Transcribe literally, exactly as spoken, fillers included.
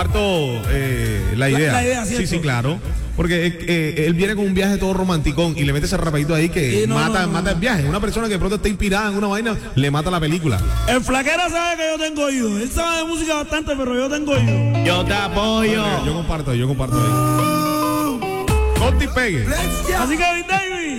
comparto eh, la idea. La, la idea sí, sí, claro. Porque eh, eh, él viene con un viaje todo romanticón y le mete ese rapadito ahí que no, mata, no, no, mata el viaje. Una persona que de pronto está inspirada en una vaina, le mata la película. El flaquera sabe que yo tengo oído. Él sabe de música bastante, pero yo tengo oído. Yo te apoyo. Okay, yo comparto, yo comparto ahí. Conti pegue. Así que, David.